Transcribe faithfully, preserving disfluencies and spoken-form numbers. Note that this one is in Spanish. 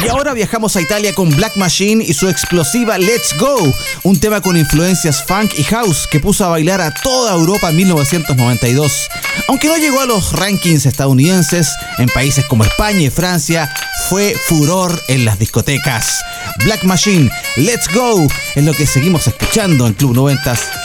ahora viajamos a Italia con Black Machine y su explosiva Let's Go, un tema con influencias funk y house que puso a bailar a toda Europa en mil novecientos noventa y dos. Aunque no llegó a los rankings estadounidenses, en países como España y Francia fue furor en las discotecas. Black Machine, Let's Go, es lo que seguimos escuchando en Club noventas